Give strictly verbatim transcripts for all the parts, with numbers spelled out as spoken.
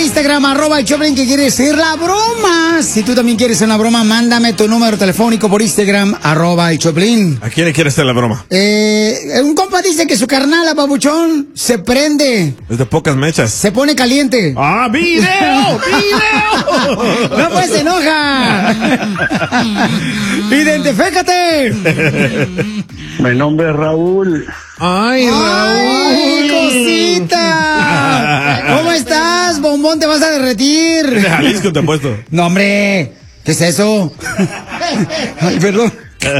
Instagram, arroba el Choplin, que quiere ser la broma. Si tú también quieres una broma, mándame tu número telefónico por Instagram, arroba el Choplin. ¿A quién le quiere hacer la broma? Eh, un compa dice que su carnala, babuchón, se prende. Es de pocas mechas. Se pone caliente. ¡Ah, video! ¡Video! No, pues se enoja. Identifícate. Mi nombre es Raúl. ¡Ay, Raúl! ¡Ay, cosita! ¿Cómo estás, bombón? ¿Te vas a derretir? De Jalisco te he puesto. No, hombre. ¿Qué es eso? Ay, perdón.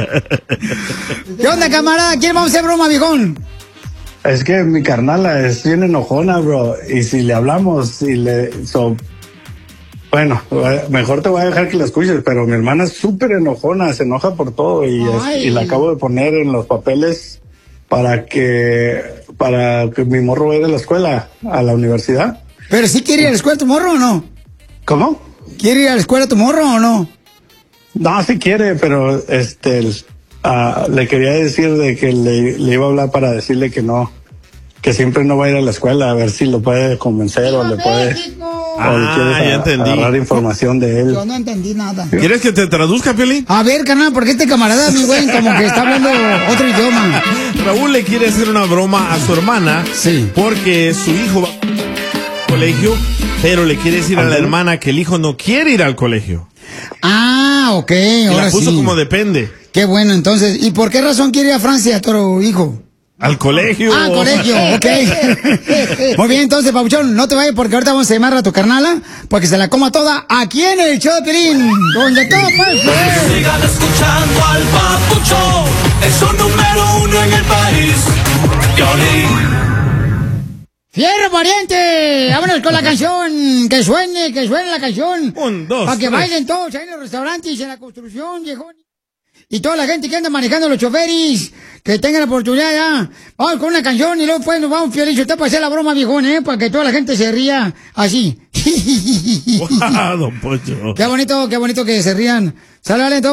¿Qué onda, camarada? ¿Quién vamos a hacer broma, viejón? Es que mi carnala es bien enojona, bro. Y si le hablamos, y le... So, bueno, mejor te voy a dejar que la escuches, pero mi hermana es súper enojona, se enoja por todo y, es, y la acabo de poner en los papeles para que para que mi morro vaya de la escuela a la universidad. ¿Pero sí quiere ir a la escuela tu morro o no? ¿Cómo? ¿Quiere ir a la escuela tu morro o no? No, sí quiere, pero este uh, le quería decir de que le, le iba a hablar para decirle que no, que siempre no va a ir a la escuela, a ver si lo puede convencer o le puede... Ah, o ya entendí. Agarrar información de él. Yo no entendí nada. ¿Quieres que te traduzca, Piolín? A ver, carnal, porque este camarada, mi güey, como que está hablando otro idioma. Raúl le quiere hacer una broma a su hermana. Sí. Porque su hijo va al colegio, pero le quiere decir a la hermana que el hijo no quiere ir al colegio. Ah, ok, Y ahora la puso sí. como depende. Qué bueno, entonces. ¿Y por qué razón quiere ir a Francia, tu hijo? Al colegio. Ah, colegio, ok. Muy bien, entonces, Papuchón, no te vayas porque ahorita vamos a llamar a tu carnala para que se la coma toda aquí en el show de Piolín, donde todo puede ser. Sigan escuchando al Papuchón, es un número uno en el país. Piolín. ¡Fierro, pariente! ¡Vámonos con la canción! ¡Que suene, que suene la canción! Un, dos, Para que tres. bailen todos ahí en los restaurantes, en la construcción, viejón. Y toda la gente que anda manejando los choferis, que tengan la oportunidad ya. Vamos con una canción y luego pues nos vamos, Piolín. Usted para hacer la broma, viejón, ¿eh? Para que toda la gente se ría así. Wow, don Pocho. Qué bonito, qué bonito que se rían. Salve,